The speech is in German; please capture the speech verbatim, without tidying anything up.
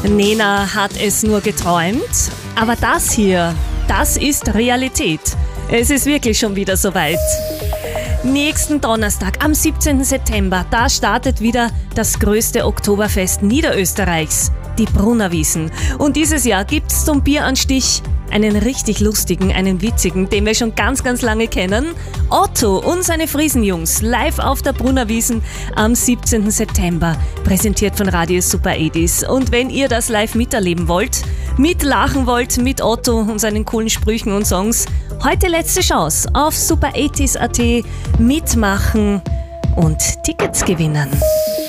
Nena hat es nur geträumt, aber das hier, das ist Realität. Es ist wirklich schon wieder soweit. Nächsten Donnerstag, am siebzehnten September, da startet wieder das größte Oktoberfest Niederösterreichs, die Brunnerwiesen. Und dieses Jahr gibt's zum Bieranstich einen richtig lustigen, einen witzigen, den wir schon ganz, ganz lange kennen. Otto und seine Friesenjungs live auf der Brunnerwiesen am siebzehnten September, präsentiert von Radio Super achtzig. Und wenn ihr das live miterleben wollt, mitlachen wollt mit Otto und seinen coolen Sprüchen und Songs, heute letzte Chance auf super achtzig punkt at mitmachen und Tickets gewinnen.